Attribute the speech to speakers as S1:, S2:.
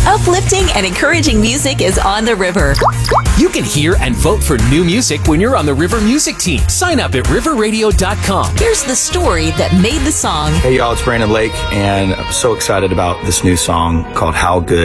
S1: Uplifting and encouraging music is on the river.
S2: You can hear and vote for new music when you're on the River Music team. Sign up at riverradio.com.
S1: Here's the story that made the song.
S3: Hey y'all, it's Brandon Lake, and I'm so excited about this new song called How Good